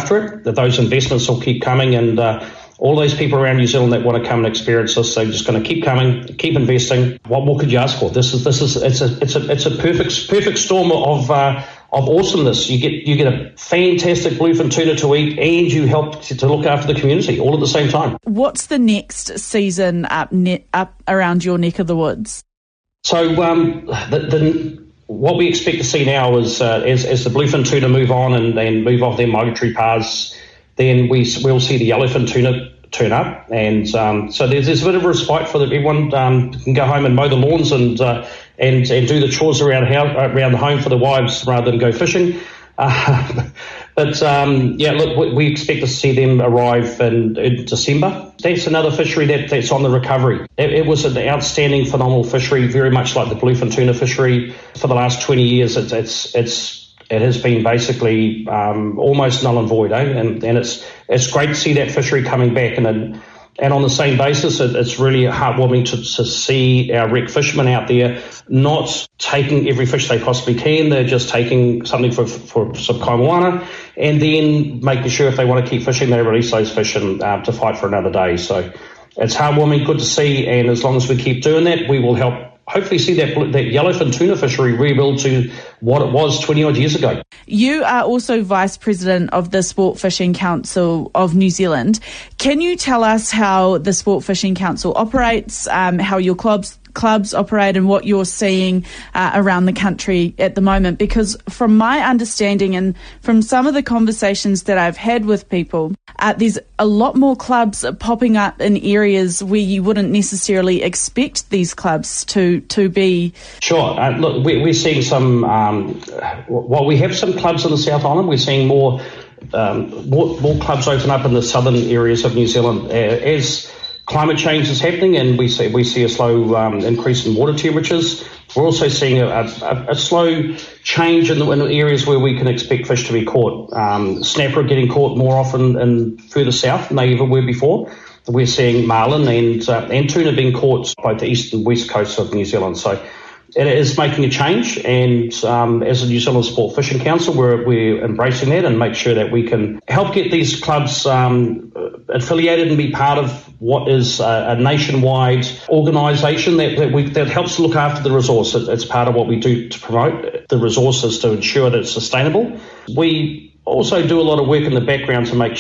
after it, that those investments will keep coming, and all those people around New Zealand that want to come and experience this, they're just going to keep coming, keep investing. What more could you ask for? It's a perfect storm of awesomeness. You get a fantastic bluefin tuna to eat, and you help to look after the community all at the same time. What's the next season up around your neck of the woods? So what we expect to see now is as the bluefin tuna move on and move off their migratory paths, then we'll see the yellowfin tuna turn up, and so there's a bit of a respite for everyone can go home and mow the lawns and do the chores around the home for the wives rather than go fishing. Look, we expect to see them arrive in December. That's another fishery that's on the recovery. It was an outstanding, phenomenal fishery, very much like the bluefin tuna fishery. For the last 20 years, it has been basically almost null and void, and it's great to see that fishery coming back. And on the same basis, it's really heartwarming to see our wreck fishermen out there not taking every fish they possibly can. They're just taking something for some kaimoana, and then making sure if they want to keep fishing, they release those fish and to fight for another day. So it's heartwarming, good to see, and as long as we keep doing that, we will help hopefully see that yellowfin tuna fishery rebuild to what it was 20 odd years ago. You are also Vice President of the Sport Fishing Council of New Zealand. Can you tell us how the Sport Fishing Council operates, how your clubs operate, and what you're seeing around the country at the moment? Because from my understanding and from some of the conversations that I've had with people, there's a lot more clubs popping up in areas where you wouldn't necessarily expect these clubs to be. Sure. Look, we're seeing some, we have some clubs in the South Island. We're seeing more clubs open up in the southern areas of New Zealand as climate change is happening, and we see a slow increase in water temperatures. We're also seeing a slow change in the areas where we can expect fish to be caught. Snapper are getting caught more often in further south than they ever were before. We're seeing marlin and tuna being caught both the east and west coast of New Zealand. So it is making a change, and as a New Zealand Sport Fishing Council, we're embracing that and make sure that we can help get these clubs affiliated and be part of what is a nationwide organisation that helps to look after the resource. It's part of what we do to promote the resources to ensure that it's sustainable. We also do a lot of work in the background to make